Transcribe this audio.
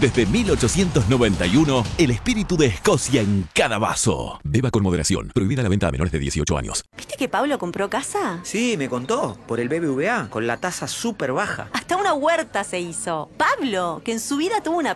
Desde 1891, el espíritu de Escocia en cada vaso. Beba con moderación. Prohibida la venta a menores de 18 años. ¿Viste que Pablo compró casa? Sí, me contó, por el BBVA, con la tasa súper baja. Hasta una huerta se hizo. Pablo, que en su vida tuvo una